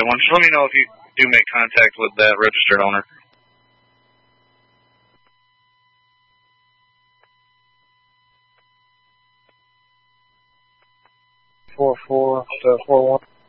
one. Just let me know if you do make contact with that registered owner. 44 to 41.